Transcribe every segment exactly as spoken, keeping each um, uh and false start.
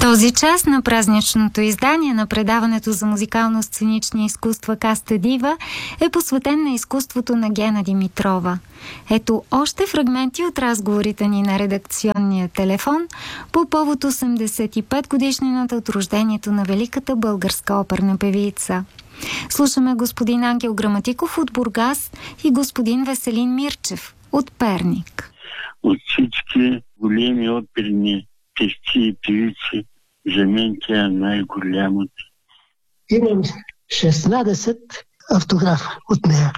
Този час на празничното издание на предаването за музикално-сценични изкуства Каста Дива е посветен на изкуството на Гена Димитрова. Ето още фрагменти от разговорите ни на редакционния телефон по повод осемдесет и пет годишнината от рождението на великата българска оперна певица. Слушаме господин Ангел Граматиков от Бургас и господин Веселин Мирчев от Перник. От всички големи оперни певци и певици, за мен тя е най-голямата. Имам шестнадесет автографа от нея.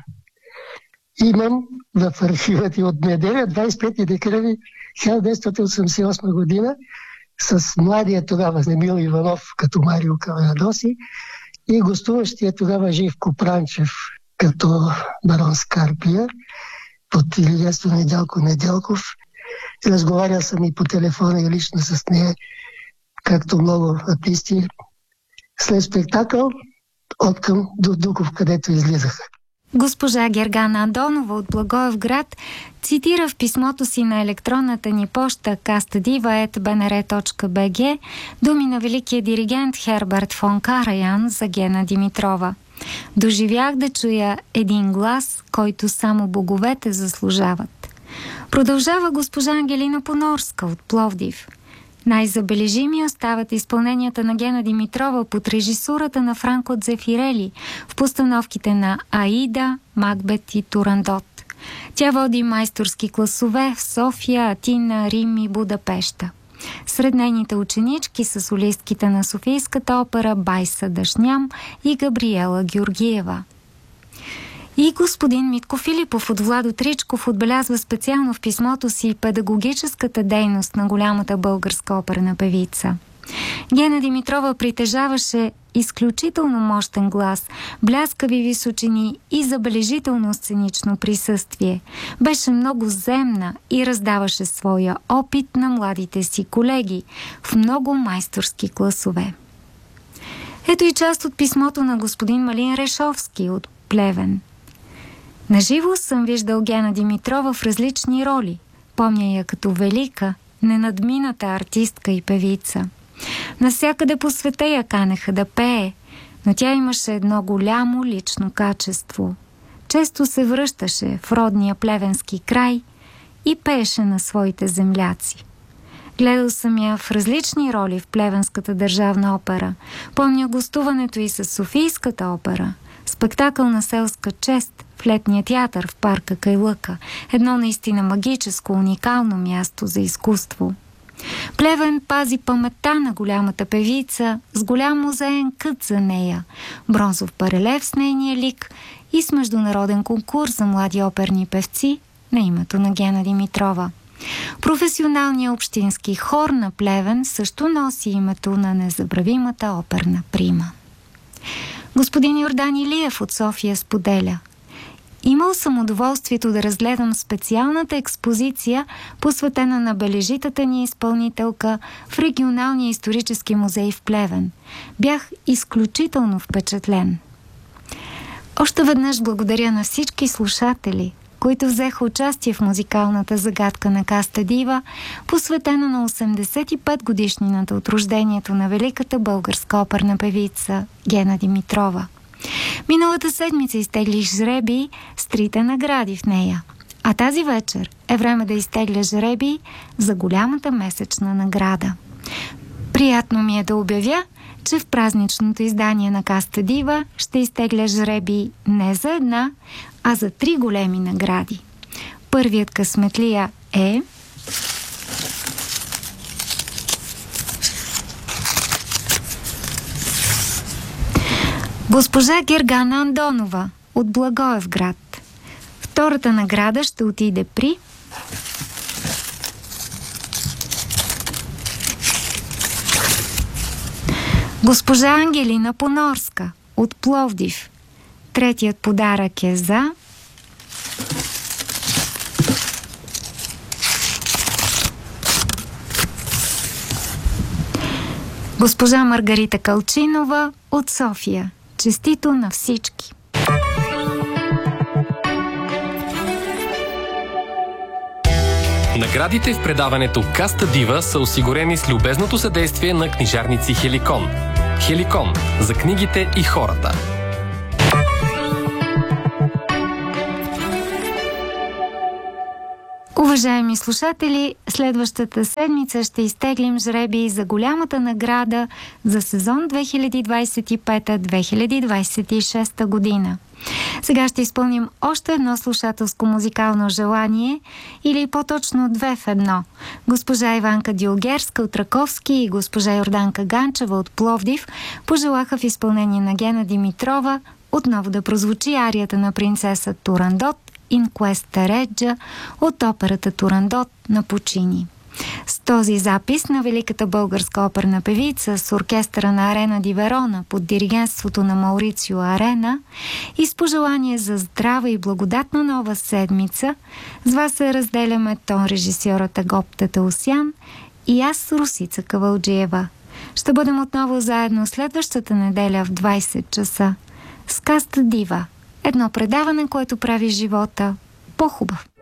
Имам в архивът и от неделя, двадесет и пети декември хиляда деветстотин осемдесет и осма година, с младия тогава Емил Иванов като Марио Каварадоси и гостуващия тогава Живко Пранчев като барон Скарпия под лидерство на Недялко Неделков. Разговарял съм и по телефона и лично с нея, както много артисти. След спектакъл откъм до Дуков, където излизаха. Госпожа Гергана Андонова от Благоевград цитира в писмото си на електронната ни поща кастадива ет би ен ар точка би джи думи на великия диригент Херберт фон Караян за Гена Димитрова. Доживях да чуя един глас, който само боговете заслужават. Продължава госпожа Ангелина Понорска от Пловдив. Най-забележими остават изпълненията на Гена Димитрова под режисурата на Франко Дзефирели в постановките на Аида, Макбет и Турандот. Тя води майсторски класове в София, Атина, Рим и Будапеща. Сред нейните ученички са солистките на Софийската опера Байса Дашням и Габриела Георгиева. И господин Митко Филипов от Владо Тричков отбелязва специално в писмото си педагогическата дейност на голямата българска оперна певица. Гена Димитрова притежаваше изключително мощен глас, бляскави височини и забележително сценично присъствие. Беше много земна и раздаваше своя опит на младите си колеги в много майсторски класове. Ето и част от писмото на господин Малин Решовски от Плевен. Наживо съм виждал Гена Димитрова в различни роли. Помня я като велика, ненадмината артистка и певица. Навсякъде по света я канеха да пее, но тя имаше едно голямо лично качество. Често се връщаше в родния плевенски край и пееше на своите земляци. Гледал съм я в различни роли в Плевенската държавна опера. Помня гостуването и с Софийската опера, спектакъл на селска чест в летния театър в парка Кайлъка, едно наистина магическо, уникално място за изкуство. Плевен пази паметта на голямата певица с голям музеен кът за нея, бронзов барелев с нейния лик и с международен конкурс за млади оперни певци на името на Гена Димитрова. Професионалният общински хор на Плевен също носи името на незабравимата оперна прима. Господин Йордан Илиев от София споделя: имал съм удоволствието да разгледам специалната експозиция, посветена на бележитата ни изпълнителка в регионалния исторически музей в Плевен. Бях изключително впечатлен. Още веднъж благодаря на всички слушатели, които взеха участие в музикалната загадка на Каста Дива, посветена на осемдесет и пет годишнината от рождението на великата българска оперна певица Гена Димитрова. Миналата седмица изтеглих жребий с трите награди в нея, а тази вечер е време да изтегля жребий за голямата месечна награда. Приятно ми е да обявя, че в празничното издание на Каста Дива ще изтегля жребий не за една, а за три големи награди. Първият късметлия е госпожа Гергана Андонова от Благоевград. Втората награда ще отиде при госпожа Ангелина Понорска от Пловдив. Третият подарък е за госпожа Маргарита Калчинова от София. Честито на всички! Наградите в предаването Каста Дива са осигурени с любезното съдействие на книжарници Хеликон. Хеликон – за книгите и хората. Уважаеми слушатели, следващата седмица ще изтеглим жребий за голямата награда за сезон две хиляди двадесет и пета - две хиляди двадесет и шеста година. Сега ще изпълним още едно слушателско музикално желание, или по-точно две в едно. Госпожа Иванка Дилгерска от Раковски и госпожа Йорданка Ганчева от Пловдив пожелаха в изпълнение на Гена Димитрова отново да прозвучи арията на принцеса Турандот In Questa Reggia от операта Турандот на Пучини. С този запис на великата българска оперна певица с оркестъра на Арена ди Верона под диригентството на Маурицио Арена и с пожелание за здрава и благодатна нова седмица, с вас се разделяме тон режисьорът Агоп Татаусян и аз, Русица Кавалджиева. Ще бъдем отново заедно следващата неделя в двадесет часа с Каста Дива. Едно предаване, което прави живота по-хубав.